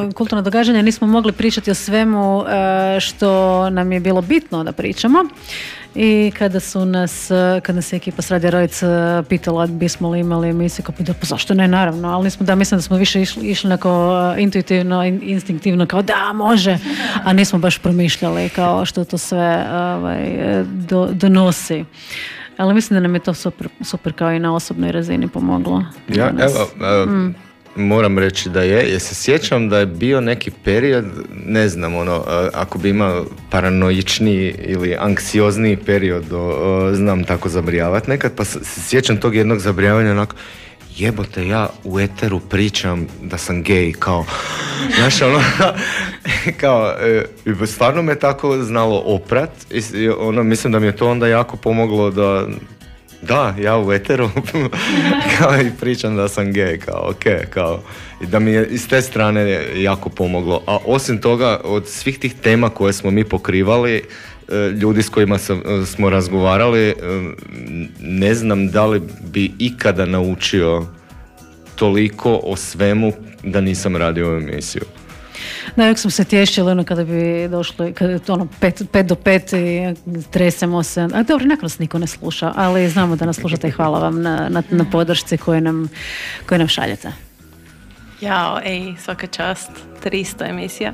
kulturno događanje, nismo mogli pričati o svemu što nam je bilo bitno da pričamo. I kada nas je ekipa s Radija Rojc pitala bismo li imali emisiju, pa zašto ne, naravno, ali mislim da smo više išli neko intuitivno, instinktivno, kao da, može, a nismo baš promišljali kao što to sve donosi. Ali mislim da nam je to super kao i na osobnoj razini pomoglo. Moram reći da jer se sjećam da je bio neki period, ne znam, ako bi imao paranoičniji ili anksiozniji period, znam tako zabrijavati nekad, pa se sjećam tog jednog zabrijavanja onako, jebote, ja u eteru pričam da sam gej, kao, znaš, kao, stvarno me tako znalo oprat, mislim da mi je to onda jako pomoglo da, ja u eteru kao i pričam da sam gej, kao ok, kao i da mi je iz te strane jako pomoglo. A osim toga, od svih tih tema koje smo mi pokrivali, ljudi s kojima smo razgovarali, ne znam da li bi ikada naučio toliko o svemu da nisam radio ovu emisiju. Da, uvijek sam se tješila kada bi došli, kada je 5 do 5 i tresemo se. A dobro, nekako nas niko ne sluša, ali znamo da nas slušate i hvala vam na podršci koju nam šaljete. Jao, svaka čast, 300 emisija.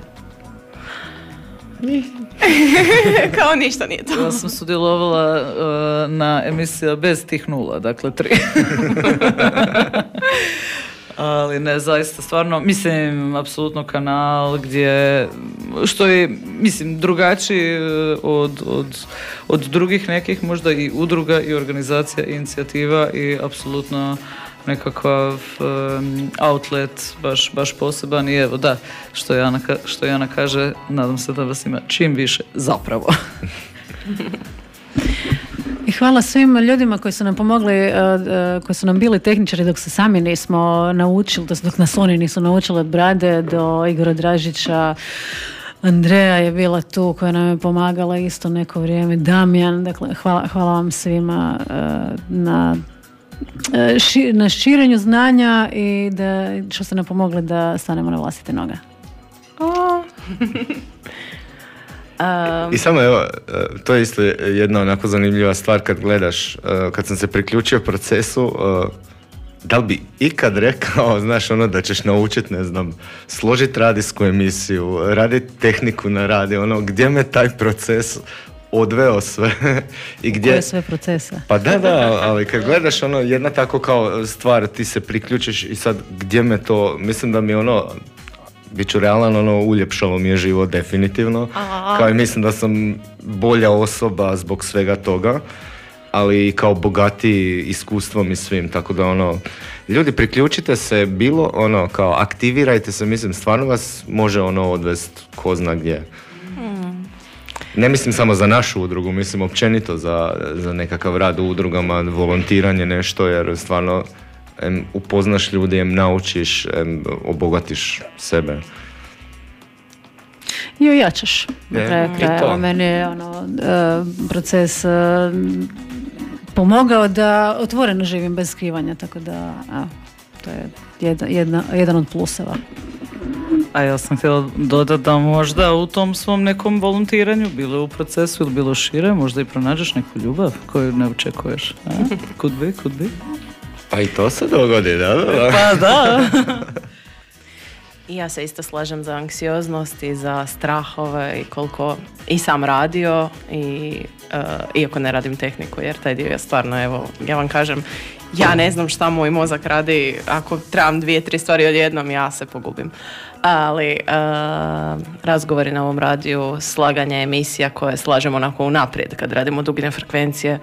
Kao ništa nije to. Ja sam sudjelovala na emisija bez tih 0, dakle 3. Ali ne, zaista, stvarno, mislim, apsolutno kanal gdje, što je, mislim, drugačiji od drugih nekih, možda i udruga i organizacija i inicijativa i apsolutno nekakav outlet baš poseban i evo, da, što Jana kaže, nadam se da vas ima čim više zapravo. I hvala svim ljudima koji su nam pomogli, koji su nam bili tehničari dok se sami nismo naučili, dok nas oni nisu naučili, od Brade do Igora Dražića. Andreja je bila tu koja nam je pomagala isto neko vrijeme, Damjan, dakle hvala vam svima na širenju znanja i što ste nam pomogli da stanemo na vlastite noge. I samo evo, to je isto jedna onako zanimljiva stvar kad gledaš, kad sam se priključio procesu, da li bi ikad rekao, znaš, da ćeš naučiti, ne znam, složiti radijsku emisiju, raditi tehniku na radiju, gdje me taj proces odveo sve i gdje... Koje sve procese? Pa da, ali kad gledaš jedna tako kao stvar, ti se priključiš i sad gdje me to, mislim da mi bit ću realan, uljepšalo mi je život definitivno, kao i mislim da sam bolja osoba zbog svega toga, ali kao bogatiji iskustvom i svim, tako da ljudi priključite se, bilo kao aktivirajte se, mislim stvarno vas može odvesti ko zna gdje. Ne mislim samo za našu udrugu, mislim općenito za nekakav rad u udrugama, volontiranje, nešto, jer stvarno upoznaš ljudi, naučiš, obogatiš sebe. I ojačaš. Na kraju kraja. Meni je proces pomogao da otvoreno živim bez skrivanja, tako da to je jedan od pluseva. A ja sam htjela dodati da možda u tom svom nekom volontiranju, bilo u procesu ili bilo šire, možda i pronađeš neku ljubav koju ne očekuješ. Could be. Pa i to se dogodi, da? Pa da. I ja se isto slažem za anksioznost i za strahove i koliko i sam radio i iako ne radim tehniku, jer taj dio je stvarno, evo, ja vam kažem, ja ne znam šta moj mozak radi, ako trebam 2-3 stvari odjednom, ja se pogubim. Ali razgovori na ovom radiju, slaganje emisija koje slažemo onako unaprijed kad radimo dugine frekvencije,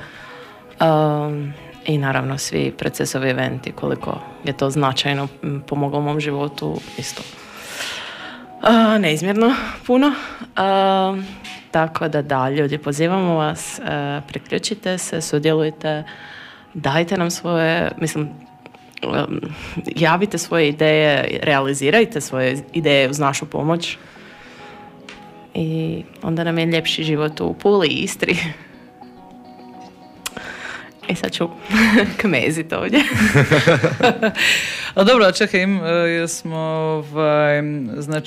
i naravno svi procesovi eventi, koliko je to značajno pomoglo mom životu isto. Neizmjerno puno. Tako da, ljudi, pozivamo vas, priključite se, sudjelujte, dajte nam svoje, javite svoje ideje, realizirajte svoje ideje uz našu pomoć i onda nam je ljepši život u Puli i Istri. I sad ću kmeziti ovdje. A dobro, čekaj, jesmo, znači,